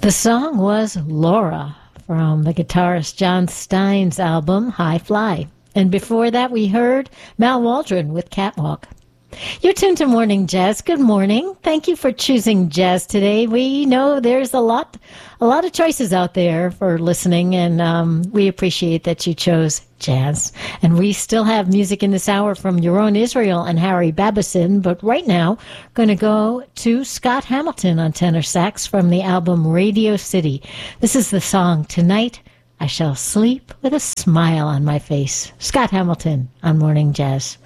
The song was Laura from the guitarist John Stein's album High Fly. And before that, we heard Mal Waldron with Catwalk. You're tuned to Morning Jazz. Good morning. Thank you for choosing jazz today. We know there's a lot of choices out there for listening, and we appreciate that you chose jazz. And we still have music in this hour from Yaron Israel and Harry Babison, but right now, going to go to Scott Hamilton on tenor sax from the album Radio City. This is the song Tonight I Shall Sleep with a Smile on My Face. Scott Hamilton on Morning Jazz.